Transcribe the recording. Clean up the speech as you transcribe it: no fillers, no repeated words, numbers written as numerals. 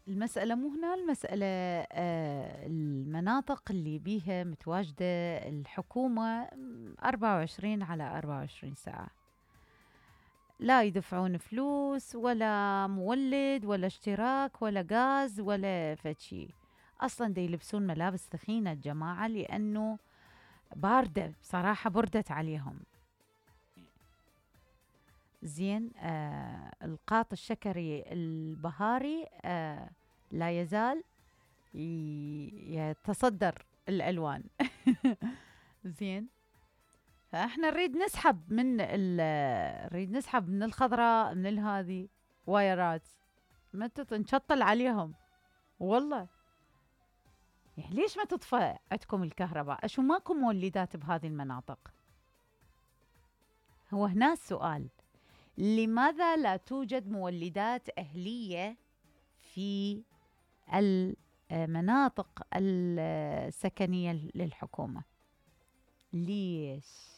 المسألة مو هنا، المسألة المناطق اللي بيها متواجدة الحكومة 24 على 24 ساعة، لا يدفعون فلوس ولا مولد ولا اشتراك ولا غاز ولا فشي. أصلا دي يلبسون ملابس ثخينة الجماعة لأنه باردة بصراحة، بردت عليهم. زين. القاط الشكري البهاري لا يزال يتصدر الألوان. زين. فاحنا نريد نسحب من الخضراء، من الهذي وايرات، ما نشطل عليهم والله. يعني ليش ما تطفى عندكم الكهرباء؟ اشو ماكو مولدات بهذه المناطق؟ هو هنا السؤال، لماذا لا توجد مولدات أهلية في المناطق السكنية للحكومة؟ ليش؟